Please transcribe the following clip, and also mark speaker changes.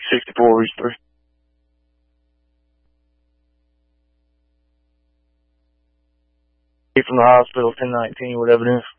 Speaker 1: 64 Reach 3. From the hospital, 1019 with evidence.